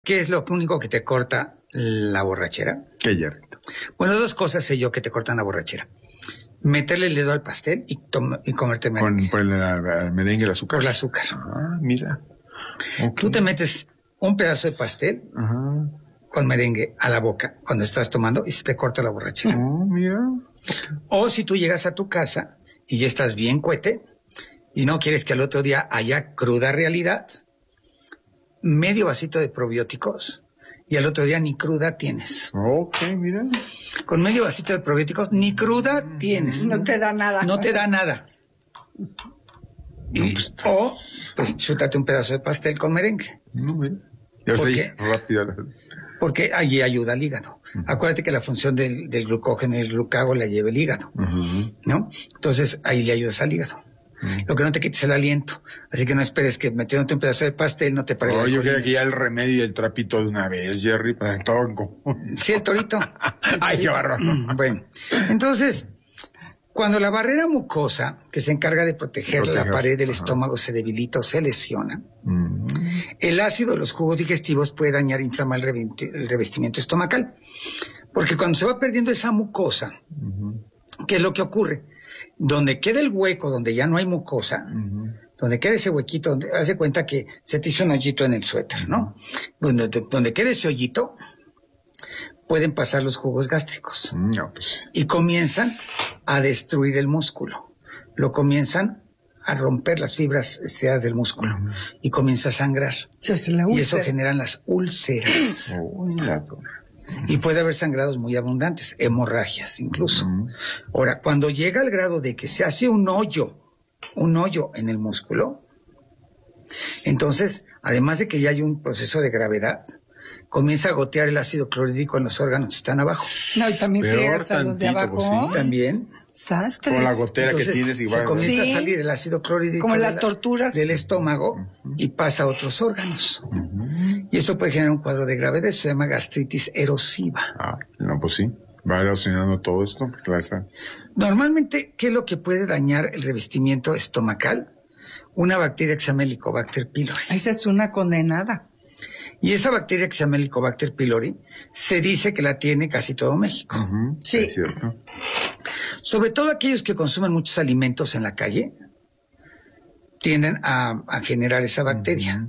¿Qué es lo único que te corta la borrachera? ¿Qué, Jerrito? Bueno, dos cosas sé yo que te cortan la borrachera. Meterle el dedo al pastel y comerte merengue. Por el merengue, el azúcar. Por el azúcar. Ah, mira. Okay. Tú te metes un pedazo de pastel con merengue a la boca cuando estás tomando y se te corta la borrachera. Oh, mira. O si tú llegas a tu casa y ya estás bien cuete y no quieres que al otro día haya cruda realidad, medio vasito de probióticos y al otro día ni cruda tienes. Ok, mira. Con medio vasito de probióticos ni cruda tienes. No te da nada. No te da nada. Y, o pues chútate un pedazo de pastel con merengue. No, mira. Yo sé, rápido. Porque allí ayuda al hígado. Acuérdate que la función del glucógeno y el glucagón la lleva el hígado, ¿no? Entonces ahí le ayudas al hígado. Lo que no te quites el aliento. Así que no esperes que metiéndote un pedazo de pastel no te pare la yo quería que ya el remedio y el trapito de una vez, Jerry, para todo en común. Sí, el torito. Ay, qué bárbaro. Bueno, entonces, cuando la barrera mucosa, que se encarga de proteger la pared del estómago, se debilita o se lesiona, el ácido de los jugos digestivos puede dañar e inflamar el revestimiento estomacal. Porque cuando se va perdiendo esa mucosa, ¿qué es lo que ocurre? Donde queda el hueco, donde ya no hay mucosa, donde queda ese huequito, donde haz de cuenta que se te hizo un hoyito en el suéter, ¿no? Donde queda ese hoyito, pueden pasar los jugos gástricos. No, pues. Y comienzan a destruir el músculo. Lo comienzan a romper las fibras estriadas del músculo. Y comienza a sangrar. Se hace la úlcera. Y eso generan las úlceras. Y puede haber sangrados muy abundantes, hemorragias incluso. Ahora, cuando llega al grado de que se hace un hoyo en el músculo, entonces, además de que ya hay un proceso de gravedad, comienza a gotear el ácido clorhídrico en los órganos que están abajo. No, y también friegas a los de abajo. Pues, sí. También. Sastres. Con la gotera entonces, que tienes igual. Se comienza a salir el ácido clorhídrico como las torturas del estómago y pasa a otros órganos. Y eso puede generar un cuadro de gravedad, se llama gastritis erosiva. Ah, no, pues sí. Va erosionando todo esto. Normalmente, ¿qué es lo que puede dañar el revestimiento estomacal? Una bacteria que se llama Helicobacter pylori. Esa es una condenada. Y esa bacteria que se llama Helicobacter pylori se dice que la tiene casi todo México. Sí. Es cierto. Sobre todo aquellos que consumen muchos alimentos en la calle tienden a generar esa bacteria.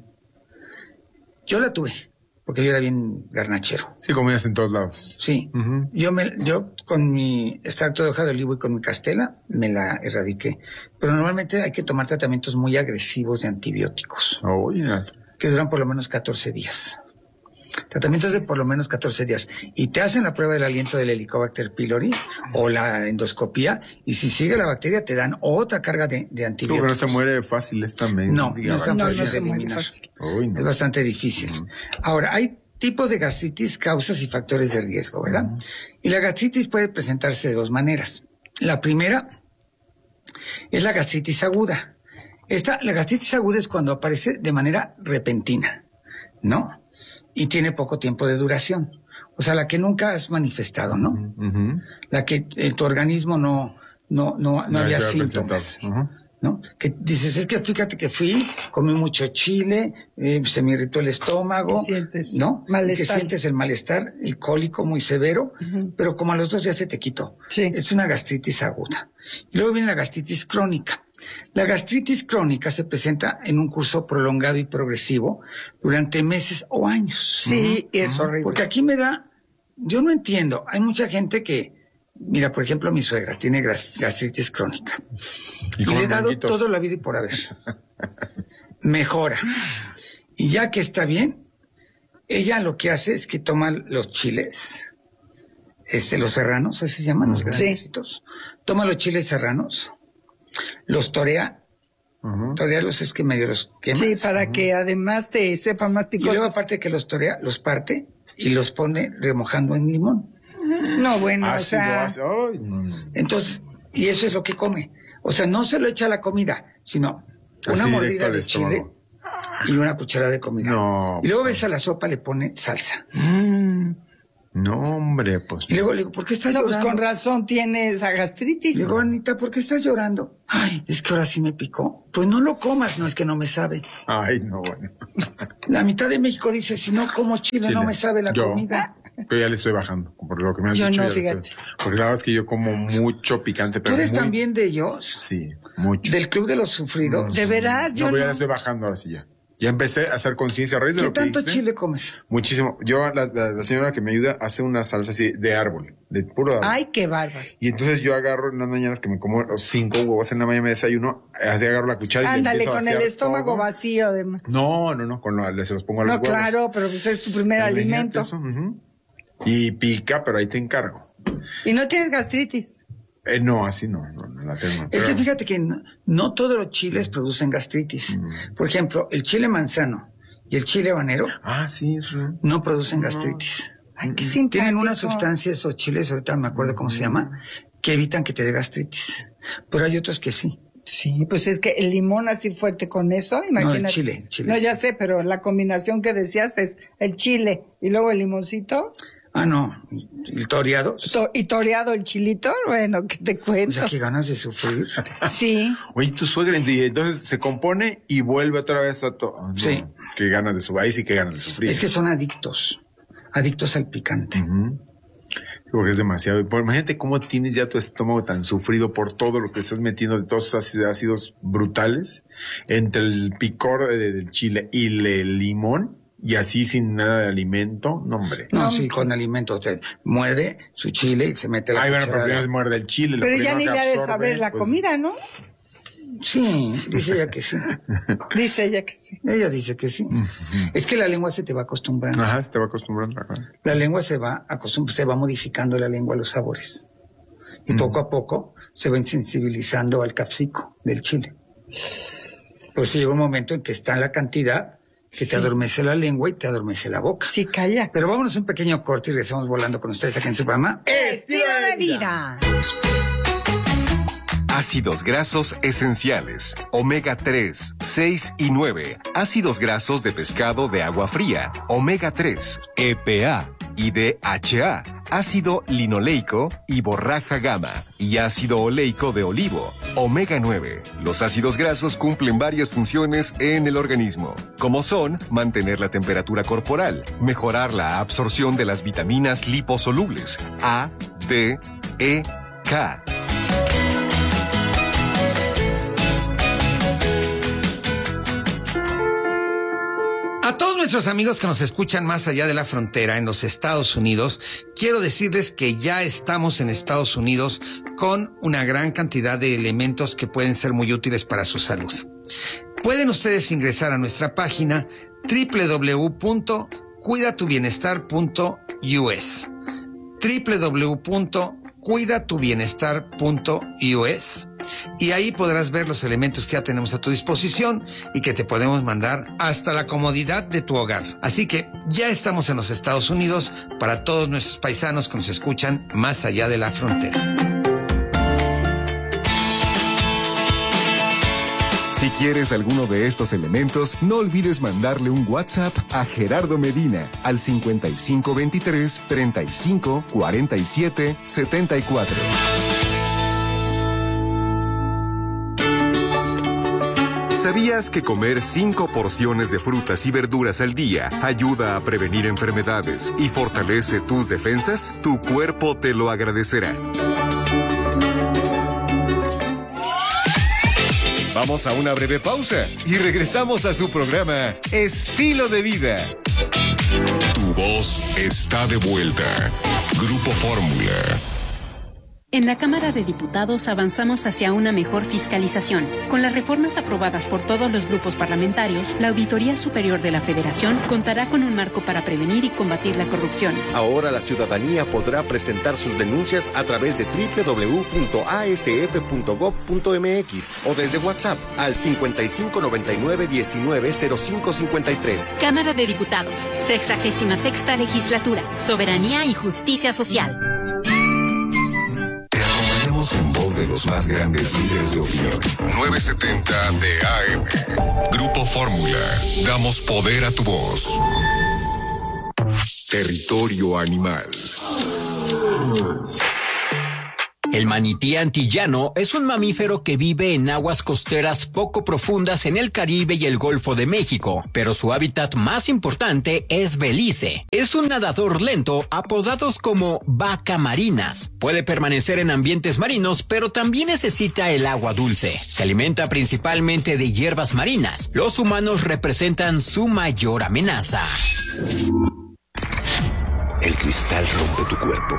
Yo la tuve, porque yo era bien garnachero. Sí, comías en todos lados. Sí. Yo con mi extracto de hoja de olivo y con mi castela me la erradiqué. Pero normalmente hay que tomar tratamientos muy agresivos de antibióticos. Que duran por lo menos 14 días. Tratamientos de por lo menos 14 días. Y te hacen la prueba del aliento del Helicobacter pylori o la endoscopía, y si sigue la bacteria te dan otra carga de antibióticos. No se muere fácil esta No es tan fácil de eliminar. Es bastante difícil. Ahora, hay tipos de gastritis, causas y factores de riesgo, ¿verdad? Y la gastritis puede presentarse de dos maneras. La primera es la gastritis aguda. La gastritis aguda es cuando aparece de manera repentina, ¿no? Y tiene poco tiempo de duración. O sea, la que nunca has manifestado, ¿no? La que en tu organismo no había síntomas, ¿no? Que dices, es que fíjate que comí mucho chile, se me irritó el estómago, ¿no? Malestar. Que sientes el malestar, el cólico muy severo, pero como a los 2 días se te quitó. Sí. Es una gastritis aguda. Y luego viene la gastritis crónica. La gastritis crónica se presenta en un curso prolongado y progresivo durante meses o años. Sí, es horrible. Porque aquí yo no entiendo, hay mucha gente que, mira, por ejemplo, mi suegra tiene gastritis crónica y le he dado todo la vida y por haber. Mejora. Y ya que está bien, ella lo que hace es que toma los chiles, los serranos, así se llaman, los grandecitos. Toma los chiles serranos, los torea. Torearlos es que medio los quemas. Sí, para que además te sepan más picosos. Y luego aparte que los torea, los parte y los pone remojando en limón. No, bueno, o sea... Entonces, y eso es lo que come. O sea, no se lo echa a la comida, sino una mordida de chile y una cucharada de comida. No. Y luego ves a la sopa, le pone salsa. No, hombre, pues. Y luego le digo, ¿por qué estás llorando? Pues con razón tienes esa gastritis. Le digo, Anita, ¿por qué estás llorando? Ay, es que ahora sí me picó. Pues no lo comas, no es que no me sabe. Ay, no, bueno. La mitad de México dice, si no como chile. No me sabe la comida. Yo ya le estoy bajando, por lo que me has dicho. Yo no, fíjate. Porque la verdad es que yo como mucho picante. Pero ¿tú eres también de ellos? Sí, mucho. ¿Del club de los sufridos? ¿De veras? Yo ya le estoy bajando ahora sí ya. Ya empecé a hacer conciencia a raíz de lo que ¿Qué tanto hice. chile comes? Muchísimo. Yo, la señora que me ayuda hace una salsa así de árbol, de puro árbol. Ay, qué bárbaro. Y entonces yo agarro en las mañanas que me como 5 huevos en la mañana, me desayuno, así agarro la cuchara y ándale, le con el estómago todo. vacío además. No, se los pongo a los huevos. No, claro, pero pues es tu primer alimento. Eso, Y pica, pero ahí te encargo. ¿Y no tienes gastritis? No, así no la tengo. Es que fíjate que no todos los chiles producen gastritis. Por ejemplo, el chile manzano y el chile habanero sí. no producen gastritis. Ay, qué simpático. Tienen unas sustancias esos chiles, ahorita me acuerdo cómo se llama, que evitan que te dé gastritis. Pero hay otros que sí. Sí, pues es que el limón así fuerte con eso, imagínate. No, el chile. No, ya sé, pero la combinación que decías es el chile y luego el limoncito. Ah, no, el toreado. Y toreado el chilito, bueno, ¿qué te cuento? O sea, qué ganas de sufrir. Sí. Oye, tu suegra, entonces se compone y vuelve otra vez a todo. No, sí. Qué ganas de sufrir. Ahí sí que ganas de sufrir. Es que son adictos al picante. Porque es demasiado. Imagínate cómo tienes ya tu estómago tan sufrido por todo lo que estás metiendo de todos esos ácidos brutales entre el picor del chile y el limón. Y así sin nada de alimento, no, hombre. No, sí, con alimento. Usted muerde su chile y se mete la bueno, pero primero se muerde el chile. Pero ya ni le ha de saber la comida, ¿no? Sí, dice ella que sí. Dice ella que sí. Ella dice que sí. Es que la lengua se te va acostumbrando. Ajá, se te va acostumbrando. La lengua se va modificando la lengua a los sabores. Y poco a poco se va insensibilizando al capsico del chile. Pues llega un momento en que está en la cantidad que te adormece la lengua y te adormece la boca. Sí, calla. Pero vámonos a un pequeño corte y regresamos volando con ustedes aquí en su programa Estilo de Vida. Ácidos grasos esenciales, omega 3, 6 y 9. Ácidos grasos de pescado de agua fría, omega 3, EPA y DHA. Ácido linoleico y borraja gamma. Y ácido oleico de olivo, omega 9. Los ácidos grasos cumplen varias funciones en el organismo, como son mantener la temperatura corporal, mejorar la absorción de las vitaminas liposolubles A, D, E, K. A todos nuestros amigos que nos escuchan más allá de la frontera en los Estados Unidos, quiero decirles que ya estamos en Estados Unidos con una gran cantidad de elementos que pueden ser muy útiles para su salud. Pueden ustedes ingresar a nuestra página www.cuidatubienestar.us www.cuidatubienestar.us y ahí podrás ver los elementos que ya tenemos a tu disposición y que te podemos mandar hasta la comodidad de tu hogar. Así que ya estamos en los Estados Unidos para todos nuestros paisanos que nos escuchan más allá de la frontera. Si quieres alguno de estos elementos, no olvides mandarle un WhatsApp a Gerardo Medina al 5523 35 47 74. ¿Sabías que comer 5 porciones de frutas y verduras al día ayuda a prevenir enfermedades y fortalece tus defensas? Tu cuerpo te lo agradecerá. Vamos a una breve pausa y regresamos a su programa Estilo de Vida. Tu voz está de vuelta. Grupo Fórmula. En la Cámara de Diputados avanzamos hacia una mejor fiscalización. Con las reformas aprobadas por todos los grupos parlamentarios, la Auditoría Superior de la Federación contará con un marco para prevenir y combatir la corrupción. Ahora la ciudadanía podrá presentar sus denuncias a través de www.asf.gov.mx o desde WhatsApp al 5599-190553. Cámara de Diputados, 66ª Legislatura, Soberanía y Justicia Social. En voz de los más grandes líderes de opinión. 970 de AM. Grupo Fórmula. Damos poder a tu voz. Territorio Animal. El manití antillano es un mamífero que vive en aguas costeras poco profundas en el Caribe y el Golfo de México, pero su hábitat más importante es Belice. Es un nadador lento, apodados como vaca marinas. Puede permanecer en ambientes marinos, pero también necesita el agua dulce. Se alimenta principalmente de hierbas marinas. Los humanos representan su mayor amenaza. El cristal rompe tu cuerpo.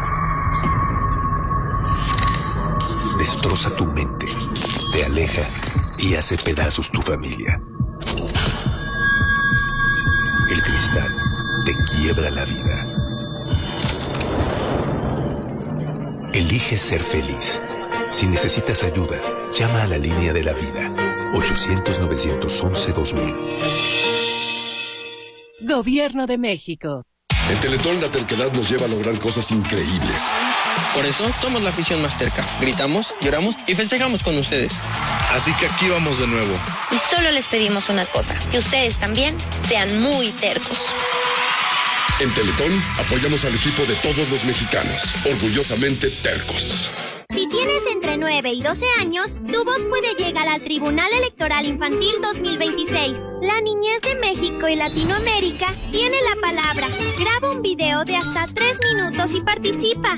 Destroza tu mente, te aleja y hace pedazos tu familia. El cristal te quiebra la vida. Elige ser feliz. Si necesitas ayuda, llama a la línea de la vida. 800-911-2000. Gobierno de México. En Teletón la terquedad nos lleva a lograr cosas increíbles. Por eso somos la afición más terca. Gritamos, lloramos y festejamos con ustedes. Así que aquí vamos de nuevo. Y solo les pedimos una cosa, que ustedes también sean muy tercos. En Teletón apoyamos al equipo de todos los mexicanos, orgullosamente tercos. Si tienes entre 9 y 12 años, tu voz puede llegar al Tribunal Electoral Infantil 2026. La niñez de México y Latinoamérica tiene la palabra. Graba un video de hasta 3 minutos y participa.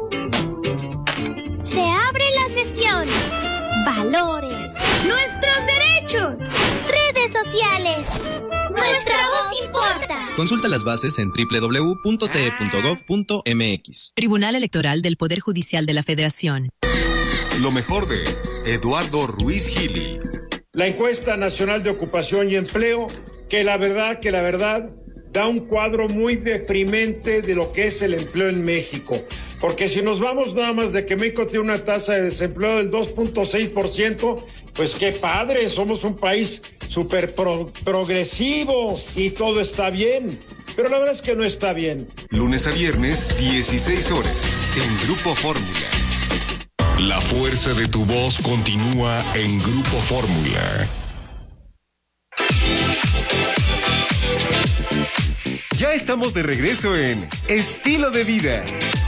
Se abre la sesión. Valores. Nuestros derechos. Redes sociales. Nuestra voz importa. Consulta las bases en www.te.gov.mx. Tribunal Electoral del Poder Judicial de la Federación. Lo mejor de Eduardo Ruiz Gili. La encuesta nacional de ocupación y empleo, que la verdad da un cuadro muy deprimente de lo que es el empleo en México. Porque si nos vamos nada más de que México tiene una tasa de desempleo del 2.6%, pues qué padre, somos un país súper progresivo y todo está bien. Pero la verdad es que no está bien. Lunes a viernes, 16 horas, en Grupo Fórmula. La fuerza de tu voz continúa en Grupo Fórmula. Ya estamos de regreso en Estilo de Vida.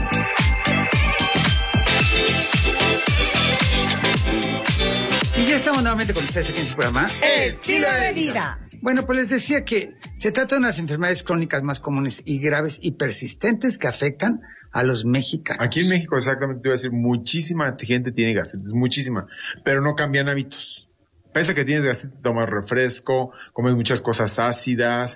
Y ya estamos nuevamente con ustedes aquí en su programa Estilo de Vida. Bueno, pues les decía que se trata de unas enfermedades crónicas más comunes y graves y persistentes que afectan a los mexicanos. Aquí en México, exactamente, te iba a decir, muchísima gente tiene gastritis, muchísima, pero no cambian hábitos. Pese a que tienes gastritis, tomas refresco, comes muchas cosas ácidas,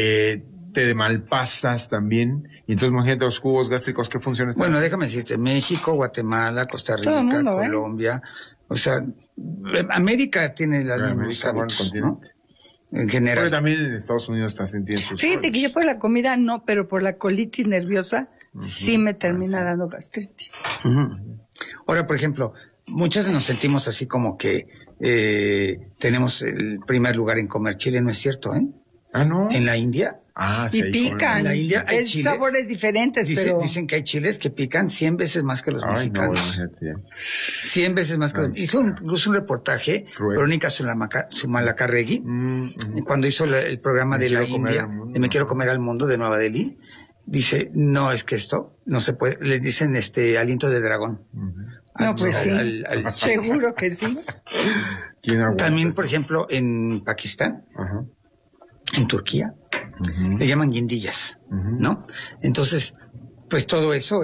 te malpasas también. Y entonces, imagínate los jugos gástricos, ¿qué funciones tienen? Bueno, déjame decirte, México, Guatemala, Costa Rica, mundo, Colombia, o sea, América tiene las mismas hábitos, ¿no? En general. Pero también en Estados Unidos están sintiendo sus Fíjate que yo por la comida no, pero por la colitis nerviosa sí me termina dando gastritis. Ahora, por ejemplo, muchos nos sentimos así como que tenemos el primer lugar en comer chile, ¿no es cierto, eh? Ah, ¿no? En la India. Ah, y pican. En la India hay chiles, sabores diferentes, pero... Dicen que hay chiles que pican 100 veces más que los mexicanos. No, 100 veces más que los... Hizo incluso un reportaje, Verónica Zumalacárregui, cuando hizo el programa de la India, de Me Quiero Comer al Mundo, de Nueva Delhi, dice, no, es que esto no se puede, le dicen aliento de dragón. No, pues sí, seguro que sí. También, por ejemplo, en Pakistán, en Turquía, le llaman guindillas, ¿no? Entonces, pues todo eso,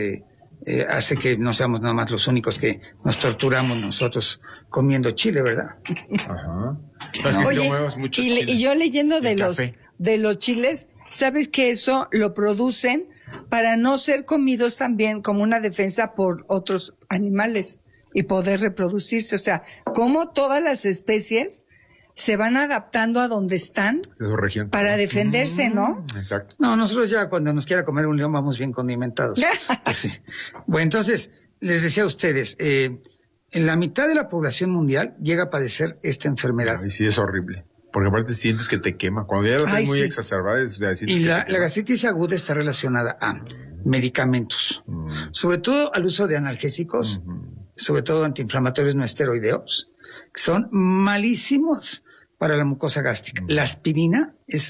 hace que no seamos nada más los únicos que nos torturamos nosotros comiendo chile, ¿verdad? Ajá. Oye, y yo leyendo de los chiles, ¿sabes que eso lo producen para no ser comidos también como una defensa por otros animales y poder reproducirse? O sea, como todas las especies se van adaptando a donde están de su región para defenderse, ¿no? Exacto. No, nosotros ya cuando nos quiera comer un león vamos bien condimentados. Sí. Bueno, entonces, les decía a ustedes, en la mitad de la población mundial llega a padecer esta enfermedad. Ay, sí, es horrible. Porque aparte sientes que te quema. Cuando ya lo tienes muy exacerbada, y la gastritis aguda está relacionada a medicamentos, sobre todo al uso de analgésicos, sobre todo antiinflamatorios no esteroideos, que son malísimos para la mucosa gástrica. La aspirina es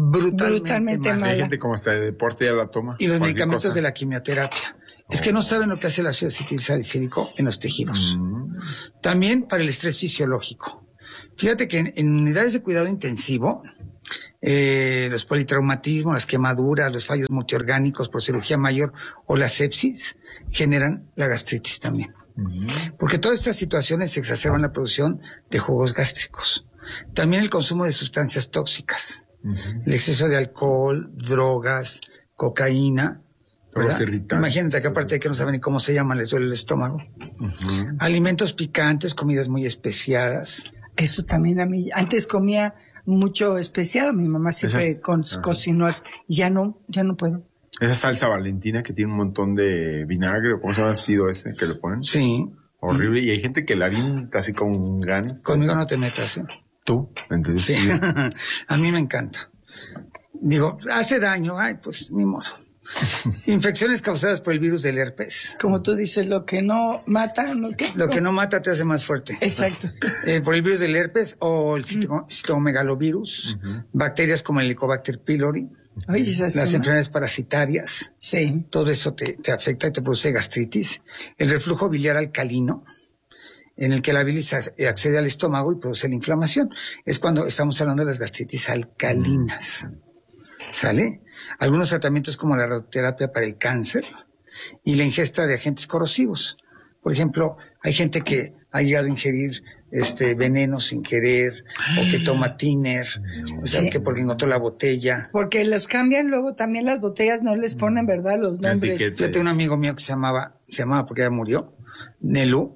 brutalmente mal. Hay gente como hasta de deporte ya la toma. Y los medicamentos de la quimioterapia. Es que no saben lo que hace el ácido acetilsalicílico en los tejidos. También para el estrés fisiológico. Fíjate que en unidades de cuidado intensivo, los politraumatismos, las quemaduras, los fallos multiorgánicos por cirugía mayor o la sepsis generan la gastritis también. Porque todas estas situaciones exacerban la producción de jugos gástricos. También el consumo de sustancias tóxicas, el exceso de alcohol, drogas, cocaína. Imagínate que aparte de que no saben ni cómo se llaman, les duele el estómago. Alimentos picantes, comidas muy especiadas. Eso también a mí. Antes comía mucho especiado. Mi mamá siempre cocinó. Ya no puedo. Esa salsa valentina que tiene un montón de vinagre, ¿cómo se llama? ¿Sido ese que le ponen? Sí. Horrible. Y hay gente que la avienta así con ganas. Conmigo no te metas, ¿eh? ¿Tú? Entonces, sí. A mí me encanta. Digo, hace daño. Ay, pues ni modo. Infecciones causadas por el virus del herpes. Como tú dices, lo que no mata, ¿no? ¿Qué? Lo que no mata te hace más fuerte. Exacto. Por el virus del herpes o el citomegalovirus, bacterias como el Helicobacter pylori, las enfermedades parasitarias. Sí. Todo eso te afecta y te produce gastritis. El reflujo biliar alcalino, en el que la bilis accede al estómago y produce la inflamación. Es cuando estamos hablando de las gastritis alcalinas. ¿Sale? Algunos tratamientos como la radioterapia para el cáncer y la ingesta de agentes corrosivos. Por ejemplo, hay gente que ha llegado a ingerir veneno sin querer o que toma tiner, o sea, que porque encontró la botella. Porque los cambian luego también las botellas, no les ponen, ¿verdad? Los nombres. Yo tengo un amigo mío que se llamaba porque ya murió, Nelú.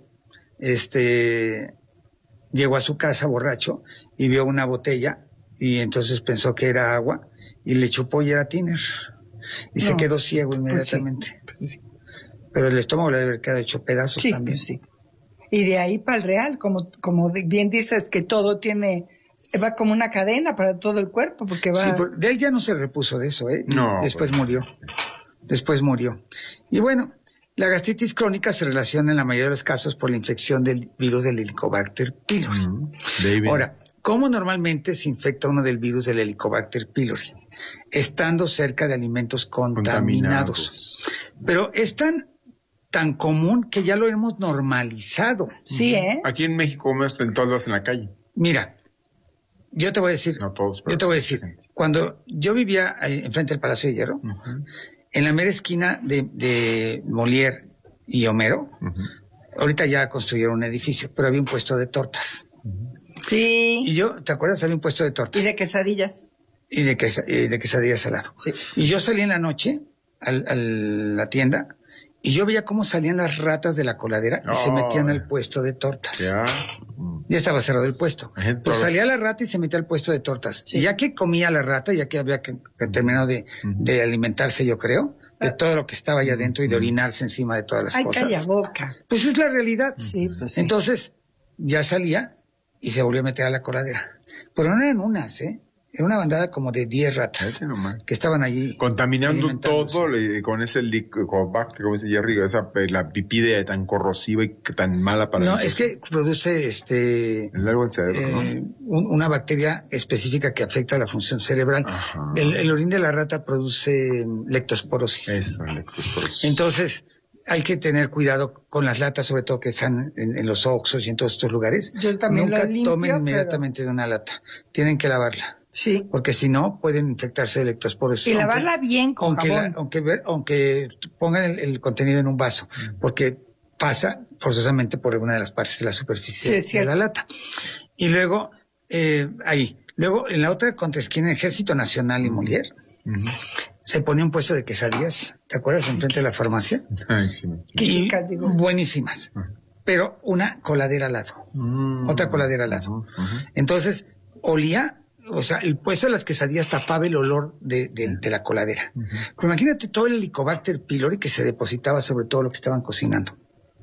Llegó a su casa borracho y vio una botella y entonces pensó que era agua y le chupó y era tiner. Y se quedó ciego inmediatamente. Pues sí. Pero el estómago le debe haber quedado hecho pedazos también. Pues sí. Y de ahí para el real, como bien dices, que todo va como una cadena para todo el cuerpo, porque va... Sí, de él ya no se repuso de eso, ¿eh? No. Después murió. Y bueno, la gastritis crónica se relaciona en la mayoría de los casos por la infección del virus del Helicobacter pylori. Ahora, ¿cómo normalmente se infecta uno del virus del Helicobacter pylori? Estando cerca de alimentos contaminados. Pero es tan común que ya lo hemos normalizado. Sí, ¿eh? Aquí en México en todos en la calle. Mira, yo te voy a decir, cuando yo vivía enfrente del Palacio de Hierro, en la mera esquina de Molière y Homero, ahorita ya construyeron un edificio, pero había un puesto de tortas. Sí. Y ¿te acuerdas? Había un puesto de tortas. Y de quesadillas. Y de quesadillas al lado. Sí. Y yo salí en la noche a la tienda y yo veía cómo salían las ratas de la coladera y se metían al puesto de tortas. Ya estaba cerrado el puesto. Pues salía la rata y se metía al puesto de tortas. Sí. Y ya que comía la rata, ya que había terminado de alimentarse, yo creo, de todo lo que estaba allá adentro y de orinarse encima de todas las cosas. ¡Ay, calla boca! Pues es la realidad. Sí, pues sí. Entonces, ya salía y se volvió a meter a la coladera. Pero no eran unas, Era una bandada como de 10 ratas que estaban allí. Contaminando todo con ese Helicobacter, como dice Jerry, la pipí tan corrosiva y tan mala para No, es que produce el cerebro, una bacteria específica que afecta a la función cerebral. El orín de la rata produce leptosporosis. Eso, leptosporosis. Entonces, hay que tener cuidado con las latas, sobre todo que están en los Oxxos y en todos estos lugares. Yo también Nunca limpio, tomen inmediatamente de una lata. Tienen que lavarla. Sí. Porque si no, pueden infectarse de leptosporosis. Y lavarla bien con jabón. Aunque pongan el contenido en un vaso, porque pasa forzosamente por alguna de las partes de la superficie de la lata. Y luego, ahí. Luego, en la otra contraesquina, Ejército Nacional y Molière, se ponía un puesto de quesadillas, ¿te acuerdas? Enfrente de la farmacia. Sí. Y buenísimas. Pero una coladera al lado. Otra coladera al lado. Entonces, olía... O sea, el puesto de las quesadillas tapaba el olor de la coladera. Pero imagínate todo el Helicobacter pylori que se depositaba sobre todo lo que estaban cocinando.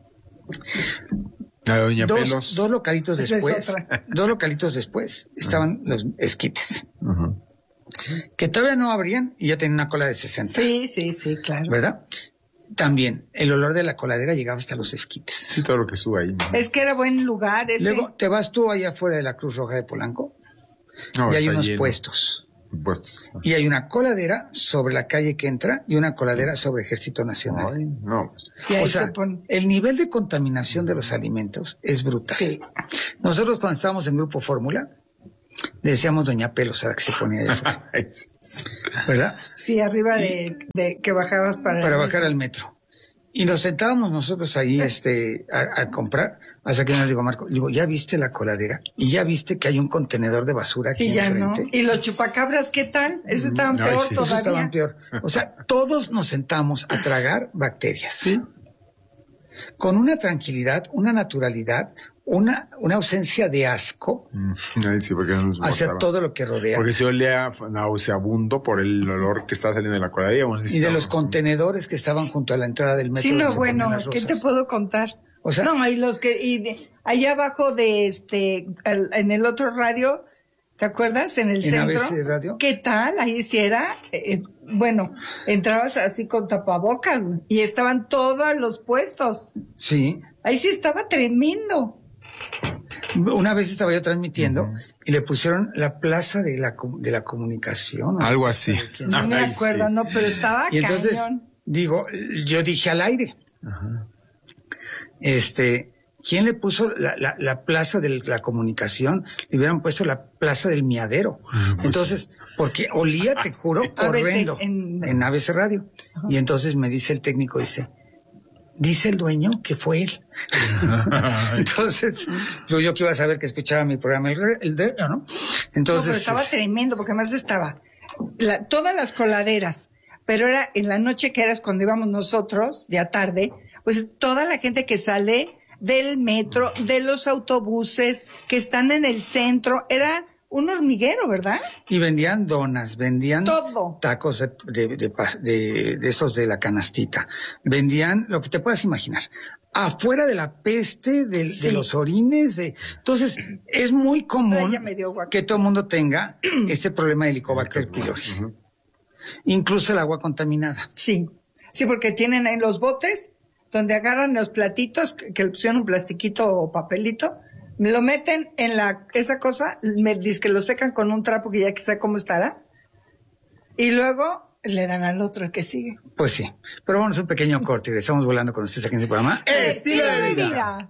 Dos localitos después estaban los esquites. Que todavía no abrían y ya tenían una cola de 60. Sí, claro. ¿Verdad? También el olor de la coladera llegaba hasta los esquites. Sí, todo lo que sube ahí. Es que era buen lugar ese. Luego, te vas tú allá afuera de la Cruz Roja de Polanco. Y hay unos puestos Pues, y hay una coladera sobre la calle que entra y una coladera sobre Ejército Nacional. Ay, no. O sea, el nivel de contaminación de los alimentos es brutal. Sí. Nosotros cuando estábamos en Grupo Fórmula, le decíamos Doña Pelos a la que se ponía de afuera. ¿Verdad? Sí, arriba de que bajabas para bajar al metro. Y nos sentábamos nosotros ahí a comprar, hasta que nos digo, Marco, digo, ¿ya viste la coladera? ¿Y ya viste que hay un contenedor de basura aquí enfrente? No. ¿Y los chupacabras qué tal? Esos estaban peor todavía. Esos estaban peor. O sea, todos nos sentamos a tragar bacterias. ¿Sí? Con una tranquilidad, una naturalidad, una ausencia de asco sí, porque no nos hacia todo lo que rodea. Porque se olía nauseabundo por el olor que estaba saliendo de la coladera. Y de los contenedores que estaban junto a la entrada del metro. Sí, no, bueno, ¿qué te puedo contar? O sea, no, y los que, allá abajo en el otro radio, ¿te acuerdas? En el centro. ABC Radio. ¿Qué tal? Ahí sí era, bueno, entrabas así con tapabocas y estaban todos los puestos. Sí. Ahí sí estaba tremendo. Una vez estaba yo transmitiendo y le pusieron la plaza de la comunicación. Algo así. No me acuerdo, no, pero estaba y entonces, cañón. Yo dije al aire. Ajá. ¿Quién le puso la plaza de la comunicación? Le hubieran puesto la plaza del miadero. Entonces, porque olía, te juro, horrendo en ABC Radio. Ajá. Y entonces me dice el técnico, dice el dueño que fue él. Entonces, yo que iba a saber que escuchaba mi programa, el de, ¿no? Entonces. No, pero estaba tremendo, porque además estaba todas las coladeras, pero era en la noche que era cuando íbamos nosotros, ya tarde, pues toda la gente que sale del metro, de los autobuses, que están en el centro, era un hormiguero, ¿verdad? Y vendían donas, vendían todo. Tacos de esos de la canastita. Vendían lo que te puedas imaginar. Afuera de la peste, de los orines, entonces es muy común que todo el mundo tenga este problema de Helicobacter pylori. Incluso el agua contaminada. Sí, porque tienen ahí los botes donde agarran los platitos, que le pusieron un plastiquito o papelito, lo meten en esa cosa, me dice que lo secan con un trapo que ya que sé cómo estará, y luego le dan al otro el que sigue. Pues sí, pero vamos a un pequeño corte y estamos volando con ustedes aquí en ese programa Estilo de Vida.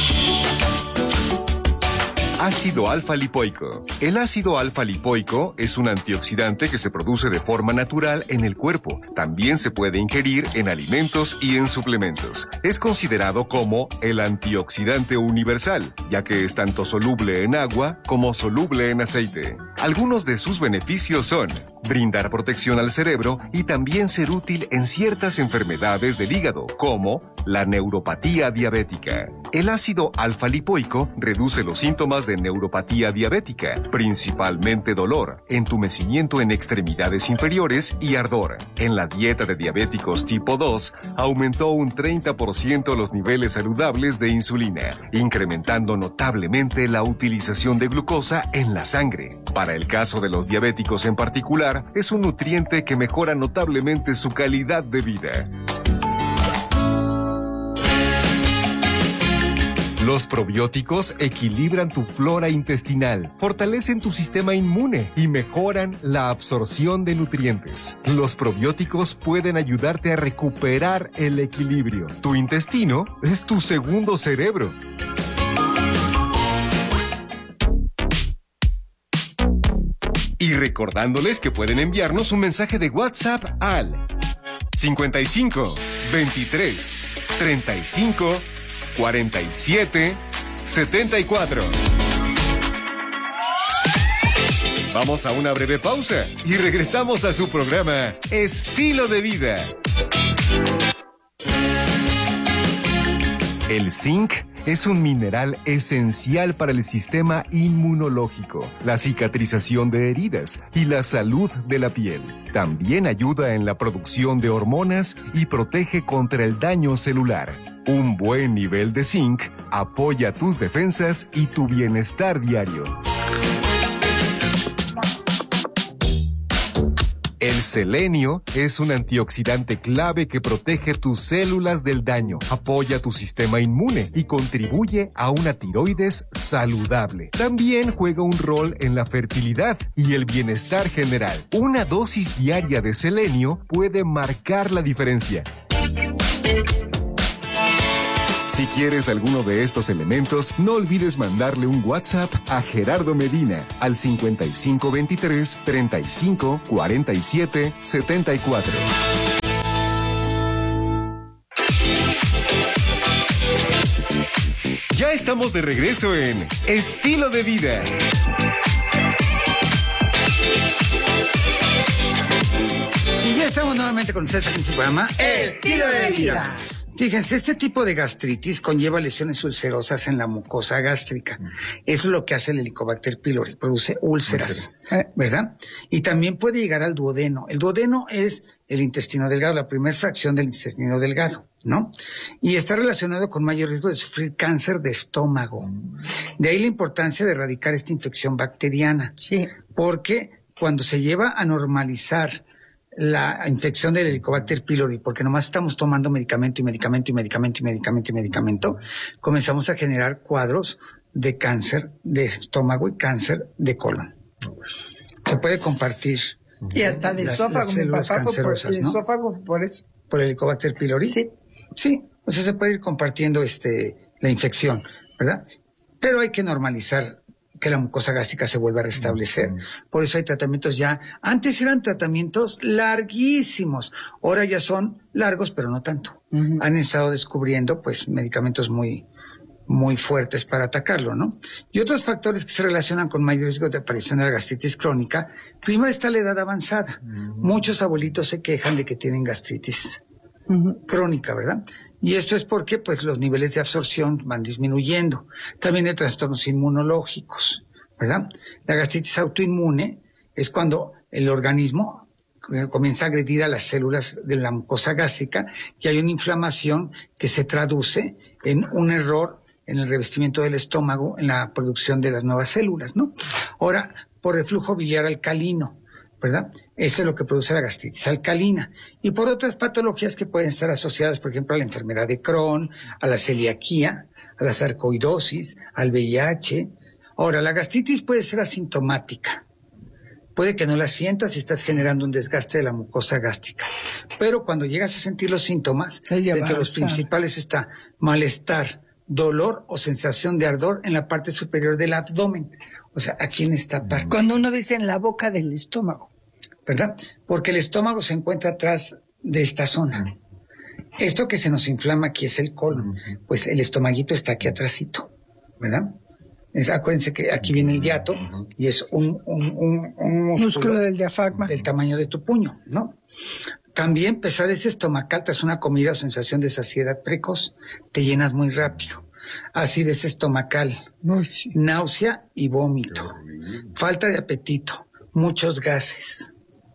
Ácido alfa-lipoico. El ácido alfa-lipoico es un antioxidante que se produce de forma natural en el cuerpo. También se puede ingerir en alimentos y en suplementos. Es considerado como el antioxidante universal, ya que es tanto soluble en agua como soluble en aceite. Algunos de sus beneficios son brindar protección al cerebro y también ser útil en ciertas enfermedades del hígado, como la neuropatía diabética. El ácido alfa-lipoico reduce los síntomas de neuropatía diabética, principalmente dolor, entumecimiento en extremidades inferiores y ardor. En la dieta de diabéticos tipo 2, aumentó un 30% los niveles saludables de insulina, incrementando notablemente la utilización de glucosa en la sangre. Para el caso de los diabéticos en particular, es un nutriente que mejora notablemente su calidad de vida. Los probióticos equilibran tu flora intestinal, fortalecen tu sistema inmune y mejoran la absorción de nutrientes. Los probióticos pueden ayudarte a recuperar el equilibrio. Tu intestino es tu segundo cerebro. Y recordándoles que pueden enviarnos un mensaje de WhatsApp al 55 23 35 47 74. Vamos a una breve pausa y regresamos a su programa Estilo de Vida. El zinc es un mineral esencial para el sistema inmunológico, la cicatrización de heridas y la salud de la piel. También ayuda en la producción de hormonas y protege contra el daño celular. Un buen nivel de zinc apoya tus defensas y tu bienestar diario. El El selenio es un antioxidante clave que protege tus células del daño, apoya tu sistema inmune y contribuye a una tiroides saludable. También juega un rol en la fertilidad y el bienestar general. Una dosis diaria de selenio puede marcar la diferencia. Si quieres alguno de estos elementos, no olvides mandarle un WhatsApp a Gerardo Medina al 5523 35 47 74. Ya estamos de regreso en Estilo de Vida. Y ya estamos nuevamente con ustedes en su programa Estilo de Vida. Fíjense, este tipo de gastritis conlleva lesiones ulcerosas en la mucosa gástrica. Eso es lo que hace el Helicobacter pylori, produce úlceras, ¿verdad? Y también puede llegar al duodeno. El duodeno es el intestino delgado, la primera fracción del intestino delgado, ¿no? Y está relacionado con mayor riesgo de sufrir cáncer de estómago. De ahí la importancia de erradicar esta infección bacteriana. Sí. Porque cuando se lleva a normalizar la infección del Helicobacter pylori, porque nomás estamos tomando medicamento, comenzamos a generar cuadros de cáncer de estómago y cáncer de colon. Se puede compartir. Y hasta de esófago, las células cancerosas, ¿no? El esófago, por eso. ¿Por el Helicobacter pylori? Sí. Sí, o sea, se puede ir compartiendo la infección, ¿verdad? Pero hay que normalizar que la mucosa gástrica se vuelva a restablecer. Por eso hay tratamientos ya. Antes eran tratamientos larguísimos. Ahora ya son largos, pero no tanto. Han estado descubriendo, pues, medicamentos muy fuertes para atacarlo, ¿no? Y otros factores que se relacionan con mayor riesgo de aparición de la gastritis crónica. Primero está la edad avanzada. Muchos abuelitos se quejan de que tienen gastritis crónica, ¿verdad? Y esto es porque, pues, los niveles de absorción van disminuyendo. También hay trastornos inmunológicos, ¿verdad? La gastritis autoinmune es cuando el organismo comienza a agredir a las células de la mucosa gástrica y hay una inflamación que se traduce en un error en el revestimiento del estómago, en la producción de las nuevas células, ¿no? Ahora, por reflujo biliar alcalino, ¿verdad? Esto es lo que produce la gastritis alcalina. Y por otras patologías que pueden estar asociadas, por ejemplo, a la enfermedad de Crohn, a la celiaquía, a la sarcoidosis, al VIH. Ahora, la gastritis puede ser asintomática. Puede que no la sientas si estás generando un desgaste de la mucosa gástrica. Pero cuando llegas a sentir los síntomas, entre los principales está malestar, dolor o sensación de ardor en la parte superior del abdomen. O sea, aquí en esta parte. Cuando uno dice en la boca del estómago. ¿Verdad? Porque el estómago se encuentra atrás de esta zona. Esto que se nos inflama aquí es el colon. Pues el estomaguito está aquí atrásito, ¿verdad? Acuérdense que aquí viene el hiato y es un músculo del diafragma. Del tamaño de tu puño, ¿no? También pesadez estomacal tras una comida o sensación de saciedad precoz. Te llenas muy rápido. Acidez estomacal, náusea y vómito, falta de apetito, muchos gases.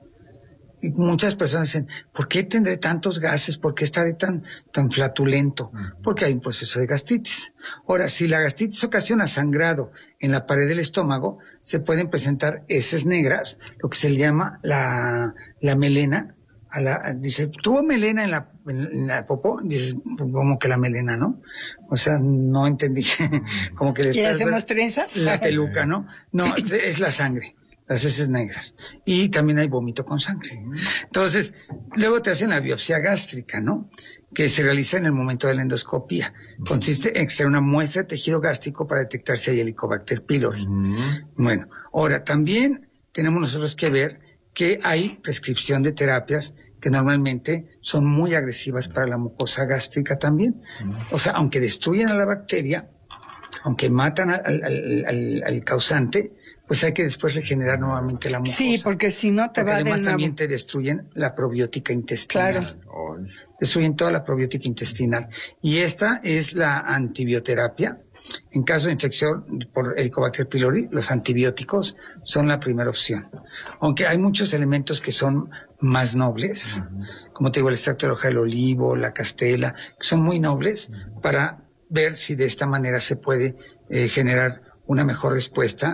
Y muchas personas dicen, ¿por qué tendré tantos gases? ¿Por qué estaré tan flatulento? Porque hay un proceso de gastritis. Ahora, si la gastritis ocasiona sangrado en la pared del estómago, se pueden presentar heces negras, lo que se le llama la melena. Dice, ¿tuvo melena en la popó? Dices, como que la melena, ¿no? O sea, no entendí. Como que ¿Y hacemos trenzas? La peluca, ¿no? No, es la sangre, las heces negras. Y también hay vómito con sangre. Entonces, luego te hacen la biopsia gástrica, ¿no? Que se realiza en el momento de la endoscopía. Consiste en extraer una muestra de tejido gástrico para detectar si hay Helicobacter pylori. Bueno, ahora, también tenemos nosotros que ver que hay prescripción de terapias que normalmente son muy agresivas para la mucosa gástrica también. O sea, aunque destruyen a la bacteria, aunque matan al causante, pues hay que después regenerar nuevamente la mucosa. Sí, porque si no te va de nuevo. Además también te destruyen la probiótica intestinal. Claro. Destruyen toda la probiótica intestinal. Y esta es la antibioterapia. En caso de infección por Helicobacter pylori, los antibióticos son la primera opción. Aunque hay muchos elementos que son más nobles, como te digo, el extracto de hoja del olivo, la castela, que son muy nobles para ver si de esta manera se puede generar una mejor respuesta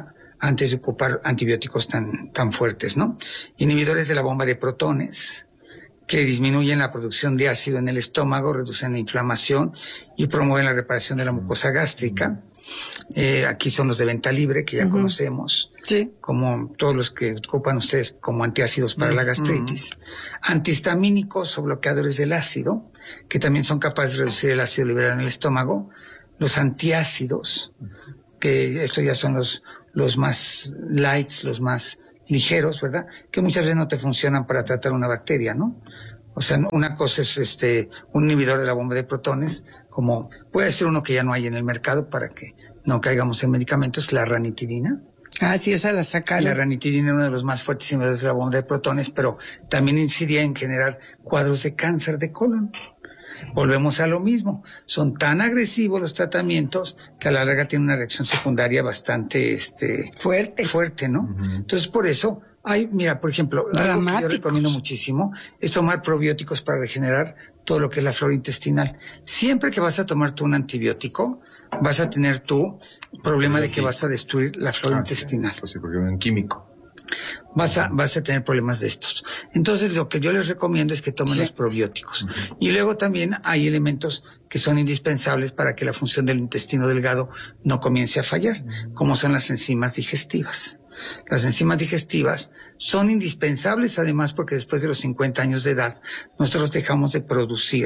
antes de ocupar antibióticos tan fuertes, ¿no? Inhibidores de la bomba de protones, que disminuyen la producción de ácido en el estómago, reducen la inflamación y promueven la reparación de la mucosa gástrica. Aquí son los de venta libre, que ya conocemos, como todos los que ocupan ustedes como antiácidos para la gastritis. Antihistamínicos o bloqueadores del ácido, que también son capaces de reducir el ácido liberado en el estómago. Los antiácidos, que estos ya son los más lights, los más ligeros, ¿verdad? Que muchas veces no te funcionan para tratar una bacteria, ¿no? O sea, una cosa es un inhibidor de la bomba de protones, como puede ser uno que ya no hay en el mercado para que no caigamos en medicamentos, la ranitidina. Ah, sí, esa la sacaron. La ranitidina es uno de los más fuertes inhibidores de la bomba de protones, pero también incidía en generar cuadros de cáncer de colon. Volvemos a lo mismo. Son tan agresivos los tratamientos que a la larga tienen una reacción secundaria bastante fuerte, ¿no? Entonces, por eso mira, por ejemplo, algo que yo recomiendo muchísimo es tomar probióticos para regenerar todo lo que es la flora intestinal. Siempre que vas a tomar tú un antibiótico, vas a tener tu problema de que vas a destruir la flora intestinal. Pues sí, porque es un químico. Vas a tener problemas de estos. Entonces, lo que yo les recomiendo es que tomen los probióticos. Y luego también hay elementos que son indispensables para que la función del intestino delgado no comience a fallar, como son las enzimas digestivas. Las enzimas digestivas son indispensables además porque después de los 50 años de edad nosotros dejamos de producir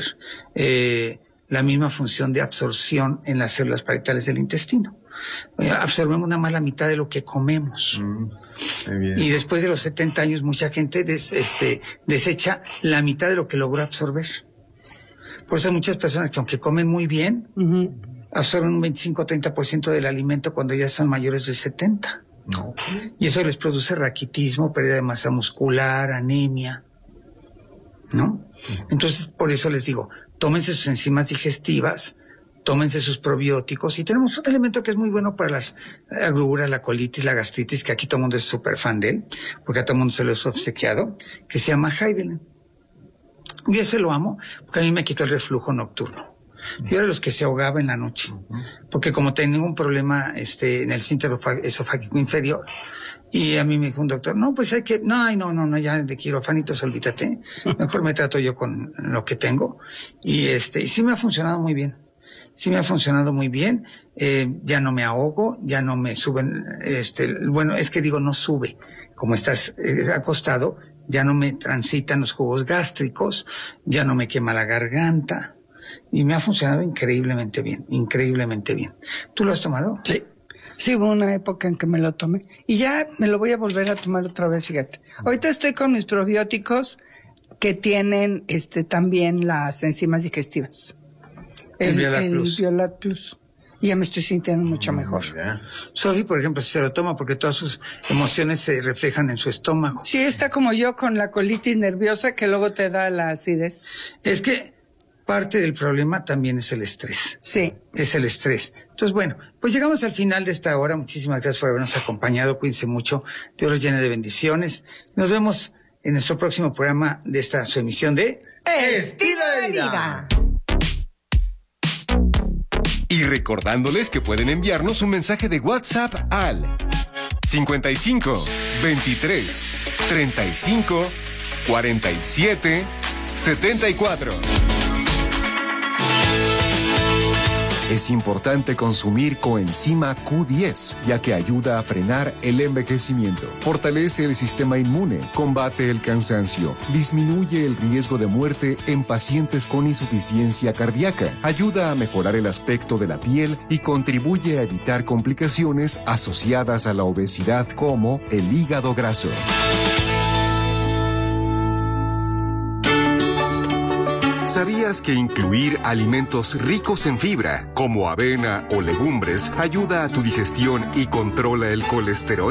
la misma función de absorción en las células parietales del intestino. Absorbemos nada más la mitad de lo que comemos. Y después de los 70 años mucha gente desecha la mitad de lo que logró absorber. Por eso hay muchas personas que aunque comen muy bien, absorben un 25-30% del alimento cuando ya son mayores de 70. No. Y eso les produce raquitismo, pérdida de masa muscular, anemia, ¿no? Entonces, por eso les digo, tómense sus enzimas digestivas, tómense sus probióticos, y tenemos un elemento que es muy bueno para las agruras, la colitis, la gastritis, que aquí todo el mundo es súper fan de él, porque a todo el mundo se lo ha obsequiado, que se llama Heidelin. Yo ese lo amo, porque a mí me quitó el reflujo nocturno. Yo era de los que se ahogaba en la noche, porque como tenía un problema en el esfínter esofágico inferior, y a mí me dijo un doctor, no, pues hay que, no, ya de quirofanitos olvídate, mejor me trato yo con lo que tengo, y sí me ha funcionado muy bien. Sí me ha funcionado muy bien, ya no me ahogo, ya no me suben, bueno, es que digo no sube, como estás acostado, ya no me transitan los jugos gástricos, ya no me quema la garganta, y me ha funcionado increíblemente bien. ¿Tú lo has tomado? Sí. Sí, hubo una época en que me lo tomé, y ya me lo voy a volver a tomar otra vez, fíjate. Ahorita estoy con mis probióticos que tienen, también las enzimas digestivas. El Violat Plus. Y ya me estoy sintiendo mucho mejor. Sophie, por ejemplo, si se lo toma porque todas sus emociones se reflejan en su estómago. Sí, está como yo con la colitis nerviosa que luego te da la acidez. Es que parte del problema también es el estrés. Sí. Es el estrés. Entonces, bueno, pues llegamos al final de esta hora. Muchísimas gracias por habernos acompañado. Cuídense mucho. Dios los llene de bendiciones. Nos vemos en nuestro próximo programa de su emisión de Estilo de Vida. Y recordándoles que pueden enviarnos un mensaje de WhatsApp al 55 23 35 47 74. Es importante consumir coenzima Q10, ya que ayuda a frenar el envejecimiento, fortalece el sistema inmune, combate el cansancio, disminuye el riesgo de muerte en pacientes con insuficiencia cardíaca, ayuda a mejorar el aspecto de la piel y contribuye a evitar complicaciones asociadas a la obesidad como el hígado graso. ¿Sabías que incluir alimentos ricos en fibra, como avena o legumbres, ayuda a tu digestión y controla el colesterol?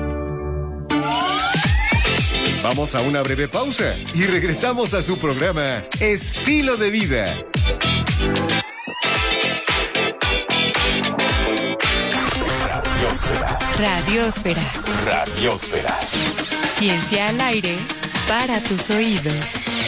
Vamos a una breve pausa y regresamos a su programa Estilo de Vida. Radiósfera. Radiósfera. Ciencia al aire para tus oídos.